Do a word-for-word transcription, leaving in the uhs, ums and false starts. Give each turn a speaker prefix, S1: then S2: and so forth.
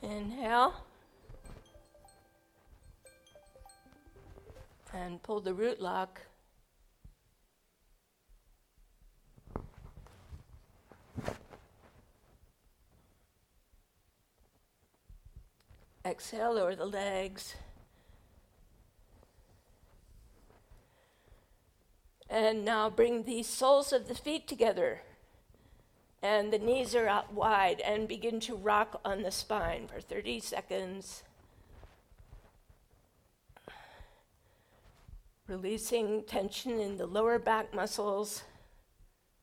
S1: Inhale. And pull the root lock. Exhale, lower the legs. And now bring the soles of the feet together. And the knees are out wide, and begin to rock on the spine for thirty seconds. Releasing tension in the lower back muscles.